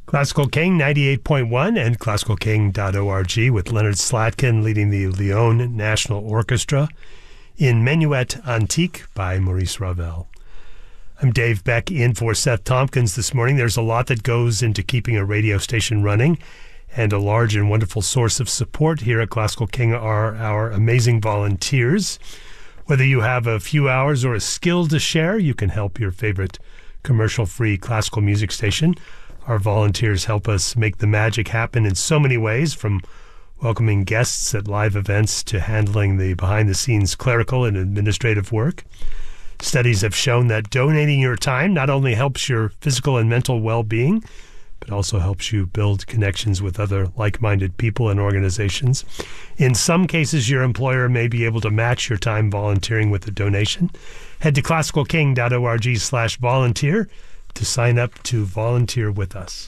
Classical King 98.1 and classicalking.org with Leonard Slatkin leading the Lyon National Orchestra in Menuet Antique by Maurice Ravel. I'm Dave Beck in for Seth Tompkins this morning. There's a lot that goes into keeping a radio station running, and a large and wonderful source of support here at Classical King are our amazing volunteers. Whether you have a few hours or a skill to share, you can help your favorite commercial-free classical music station. Our volunteers help us make the magic happen in so many ways, from welcoming guests at live events to handling the behind-the-scenes clerical and administrative work. Studies have shown that donating your time not only helps your physical and mental well-being, but also helps you build connections with other like-minded people and organizations. In some cases, your employer may be able to match your time volunteering with a donation. Head to classicalking.org/volunteer to sign up to volunteer with us.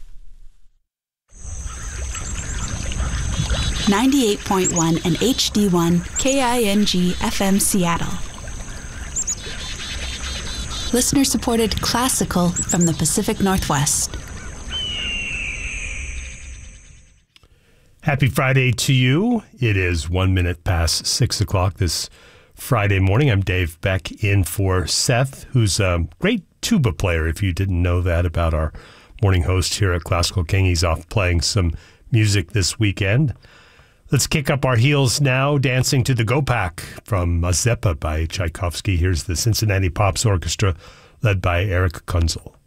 98.1 and HD1 KING FM Seattle. Listener-supported classical from the Pacific Northwest. Happy Friday to you. It is 1 minute past 6 o'clock this Friday morning. I'm Dave Beck in for Seth, who's a great tuba player, if you didn't know that about our morning host here at Classical King. He's off playing some music this weekend. Let's kick up our heels now, dancing to the Gopak from Mazeppa by Tchaikovsky. Here's the Cincinnati Pops Orchestra, led by Eric Kunzel.